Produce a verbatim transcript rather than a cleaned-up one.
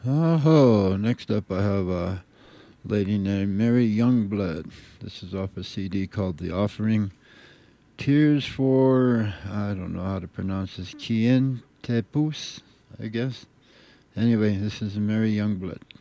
Oh, next up I have a lady named Mary Youngblood. This is off a C D called The Offering. Tears for, I don't know how to pronounce this, Kien Tepus, I guess. Anyway, this is Mary Youngblood.